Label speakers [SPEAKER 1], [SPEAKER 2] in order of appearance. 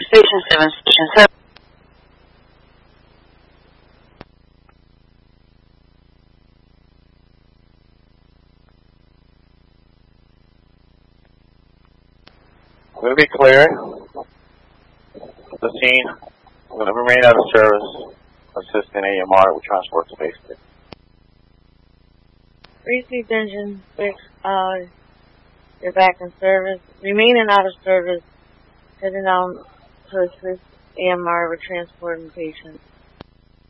[SPEAKER 1] Station 7, Station 7.
[SPEAKER 2] We'll be clearing the scene. We're going to remain out of service, assisting AMR with transport space.
[SPEAKER 3] Receipt engine 6, you're back in service. Remaining out of service, heading down to assist AMR with transporting patients.